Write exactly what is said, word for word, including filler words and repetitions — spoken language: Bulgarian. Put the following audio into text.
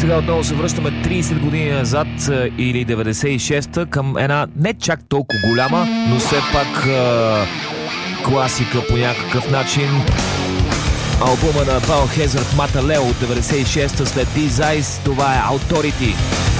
сега отново се връщаме трийсет години назад или деветдесет и шеста към една не чак толкова голяма, но все пак е, класика по някакъв начин. Албума на Biohazard Mata Leo от деветдесет и шеста след These Eyes, това е Authority.